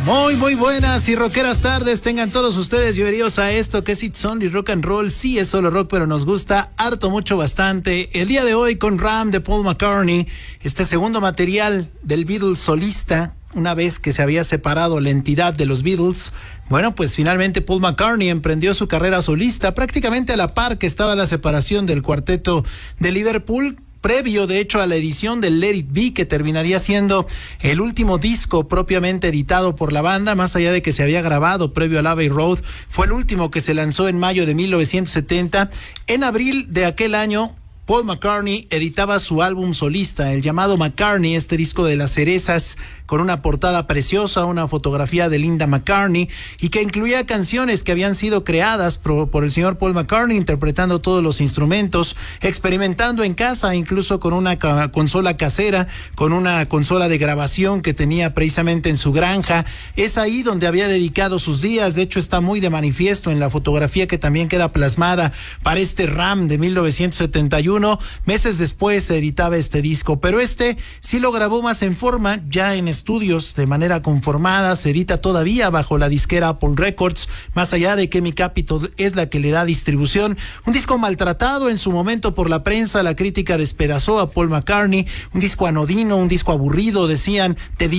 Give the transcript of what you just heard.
Muy buenas y rockeras tardes tengan todos ustedes. Bienvenidos a esto que es It's Only Rock and Roll. Sí, es solo rock, pero nos gusta harto, mucho, bastante. El día de hoy con Ram de Paul McCartney, este segundo material del Beatles solista, una vez que se había separado la entidad de los Beatles. Bueno, pues finalmente Paul McCartney emprendió su carrera solista prácticamente a la par que estaba la separación del cuarteto de Liverpool, previo de hecho a la edición del Let It Be, que terminaría siendo el último disco propiamente editado por la banda, más allá de que se había grabado previo al Abbey Road. Fue el último que se lanzó en mayo de 1970. En abril de aquel año, Paul McCartney editaba su álbum solista, el llamado McCartney, este disco de las cerezas, con una portada preciosa, una fotografía de Linda McCartney, y que incluía canciones que habían sido creadas por el señor Paul McCartney, interpretando todos los instrumentos, experimentando en casa, incluso con una consola casera, con una consola de grabación que tenía precisamente en su granja. Es ahí donde había dedicado sus días. De hecho, está muy de manifiesto en la fotografía que también queda plasmada para este Ram de 1971. Meses después se editaba este disco, pero este sí lo grabó más en forma, ya en estudios de manera conformada. Se edita todavía bajo la disquera Apple Records, más allá de que EMI Capitol es la que le da distribución. Un disco maltratado en su momento por la prensa, la crítica despedazó a Paul McCartney, un disco anodino, un disco aburrido, decían,